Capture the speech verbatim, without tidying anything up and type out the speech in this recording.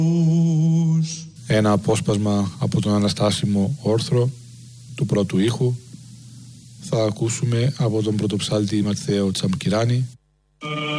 Ένα απόσπασμα από τον αναστάσιμο όρθρο του πρώτου ήχου θα ακούσουμε από τον πρωτοψάλτη Ματθαίο Τσαμπκυράνη.